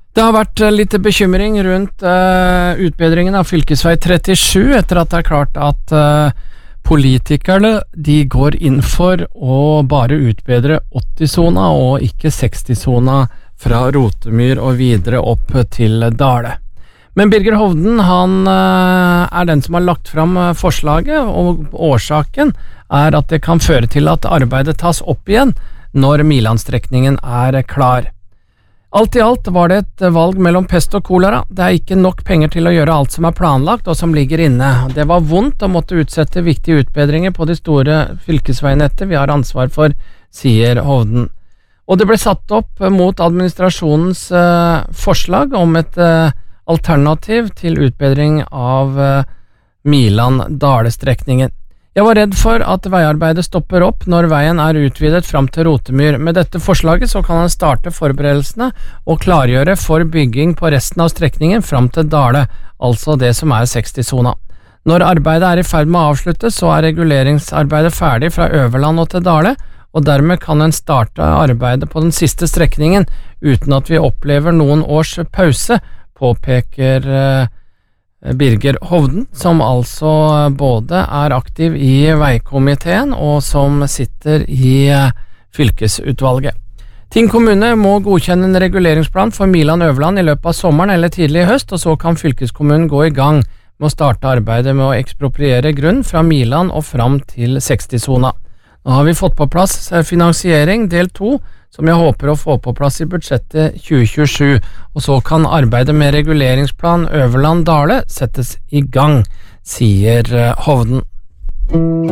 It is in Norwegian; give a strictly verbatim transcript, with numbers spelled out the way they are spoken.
Det har vært litt bekymring rundt uh, utbedringen av fylkesvei trettisju etter at det er klart at uh, politikerne de går inn for å bare utbedre åtti-sona og ikke seksti-sona fra Rotemyr og videre opp til Dale. Men Birger Hovden han uh, er den som har lagt fram forslaget, og årsaken er at det kan føre til at arbeidet tas opp igjen når Milan-strekningen er klar. Alt i alt var det et valg mellom pest og kolera. Det er ikke nok penger til å gjøre alt som er planlagt og som ligger inne. Det var vondt å måtte utsette viktige utbedringer på de store fylkesveinettet vi har ansvar for, sier Hovden. Og det ble satt opp mot administrasjonens uh, forslag om et uh, alternativ til utbedring av uh, Milan-Dale-strekningen. Jeg var redd for at veiarbeidet stopper opp når veien er utvidet fram til Rotemyr. Med dette forslaget så kan han starte forberedelsene og klargjøre for bygging på resten av strekningen fram til Dale, altså det som er seksti-sona. Når arbeidet er i ferd med å avsluttes, så er reguleringsarbeidet ferdig fra Øverland og til Dale, og dermed kan en starte arbeidet på den siste strekningen uten at vi opplever noen års pause, påpeker uh, Birger Hovden, som altså både er aktiv i veikomiteen og som sitter i fylkesutvalget. Tinn kommune må godkjenne en reguleringsplan for Milan-Øverland i løpet av sommeren eller tidlig i høst, og så kan fylkeskommunen gå i gang med å starte arbeidet med å ekspropriere grunn fra Milan og fram til seksti-sona. Nå har vi fått på plass finansiering del to, som jeg håper å få på plass i budsjettet tjue tjuesju, og så kan arbeidet med reguleringsplan Øverland-Dale settes i gang, sier Hovden.